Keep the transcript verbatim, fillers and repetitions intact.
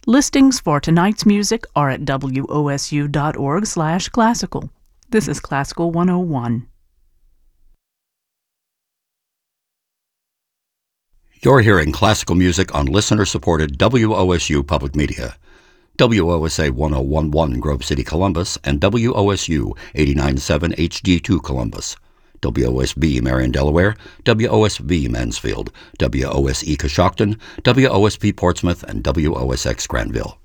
Listings for tonight's music are at W O S U dot org slash classical. This is Classical one oh one. You're hearing classical music on listener-supported W O S U Public Media. W O S A one oh one point one Grove City, Columbus, and W O S U eighty-nine point seven H D two Columbus. W O S B Marion, Delaware, W O S V Mansfield, W O S E Coshocton, W O S P Portsmouth, and W O S X Granville.